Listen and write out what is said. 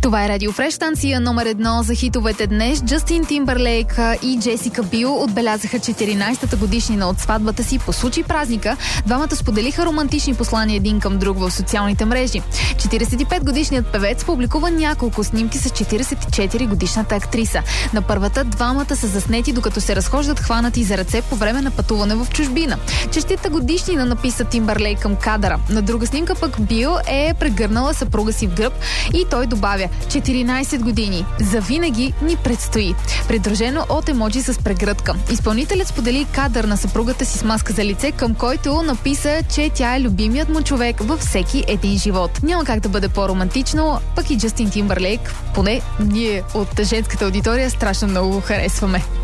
Това е Радио Фреш, станция номер 1 за хитовете днес. Джастин Тимбърлейк и Джесика Бил отбелязаха 14-та годишнина от сватбата си. По случай празника двамата споделиха романтични послания един към друг в социалните мрежи. 45-годишният певец публикува няколко снимки с 44-годишната актриса. На първата двамата са заснети, докато се разхождат хванати за ръце по време на пътуване в чужбина. Честита годишнина, написа Тимбърлейк към кадъра. На друга снимка пък Бил е прегърнала съпруга си в гръб и той добавя: 14 години. Завинаги ни предстои. Придружено от емоджи с прегръдка. Изпълнителят сподели кадър на съпругата си с маска за лице, към който написа, че тя е любимият му човек във всеки един живот. Няма как да бъде по-романтично, пък и Джастин Тимбърлейк, поне ние от женската аудитория, страшно много го харесваме.